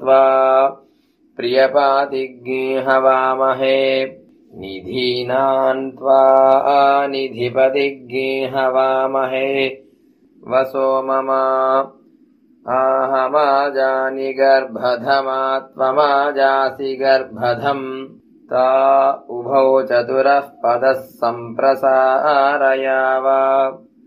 त्वा प्रियपातिज्ञे हवामहे निधीनान् त्वा निधिपतिज्ञे हवामहे वसो मम आहमाजानि गर्भधमा त्वमाजासि गर्भधम् ता उभौ चतुरः पदः सम्प्रसारयाव।